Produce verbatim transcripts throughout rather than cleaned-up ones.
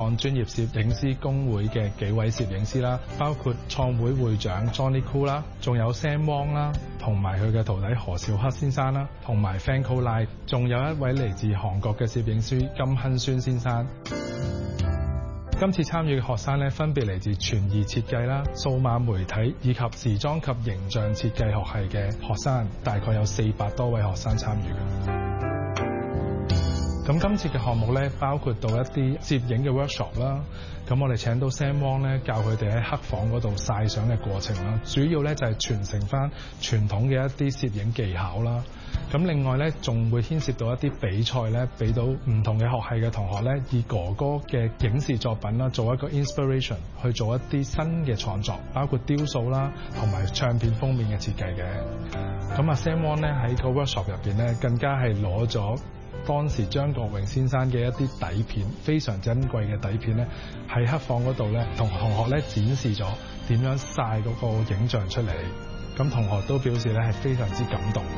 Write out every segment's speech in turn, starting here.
港專業攝影師工會嘅幾位攝影師啦，包括創會會長 Johnny Koo 啦，仲有 Sam Wong 啦，同埋佢嘅徒弟何兆克先生啦，同埋 Franco Lai， 仲有一位嚟自韓國嘅攝影師金亨孫先生。今次參與嘅學生咧，分別嚟自傳意設計啦、數碼媒體以及時裝及形象設計學系嘅學生，大概有四百多位學生參與嘅。咁今次嘅項目咧，包括到一啲攝影嘅 workshop 啦。咁我哋請到 Sam Wong 咧，教佢哋喺黑房嗰度曬相嘅過程啦。主要咧就係傳承翻傳統嘅一啲攝影技巧啦。咁另外咧，仲會牽涉到一啲比賽咧，俾到唔同嘅學系嘅同學咧，以哥哥嘅影視作品啦，做一個 inspiration 去做一啲新嘅創作，包括雕塑啦，同埋唱片封面嘅設計嘅。咁啊 Sam Wong 咧喺個 workshop 入邊咧，更加係攞咗當時張國榮先生嘅一啲底片，非常珍貴嘅底片咧，喺黑房嗰度咧，同同學咧展示咗點樣曬嗰個影像出嚟。咁同學都表示咧係非常之感動。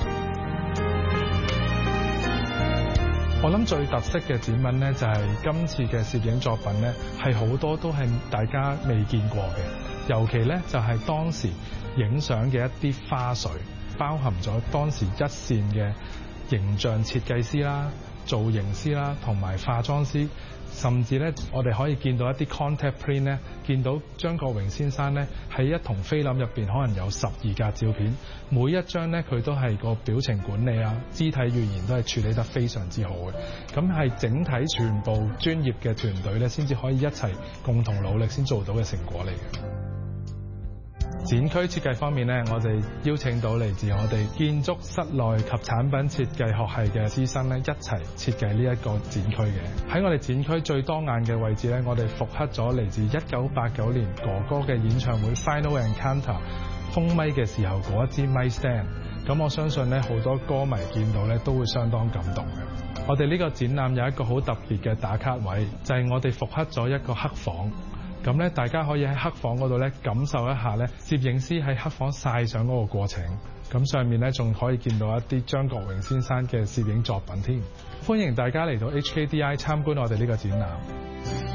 我諗最特色嘅展品咧，就係今次嘅攝影作品咧，係好多都係大家未見過嘅，尤其咧就係當時影相嘅一啲花絮，包含咗當時一線嘅形象設計師啦、造型師啦，同埋化妝師，甚至咧，我哋可以見到一啲 contact print 咧，見到張國榮先生咧喺一筒菲林入邊可能有十二格照片，每一張咧佢都係個表情管理啊、肢體語言都係處理得非常之好嘅。咁係整體全部專業嘅團隊咧，先至可以一齊共同努力先做到嘅成果嚟嘅。展區設計方面咧，我哋邀請到嚟自我哋建築室內及產品設計學系嘅師生咧，一齊設計呢一個展區嘅。喺我哋展區最當眼嘅位置咧，我哋復刻咗嚟自一九八九年哥哥嘅演唱會 Final Encounter 封咪嘅時候嗰一支咪 stand。咁我相信咧，好多歌迷見到咧都會相當感動嘅。我哋呢個展覽有一個好特別嘅打卡位，就係我哋復刻咗一個黑房。咁咧，大家可以喺黑房嗰度咧感受一下咧，攝影師喺黑房曬相嗰個過程。咁上面咧仲可以見到一啲張國榮先生嘅攝影作品添。歡迎大家嚟到 H K D I 參觀我哋呢個展覽。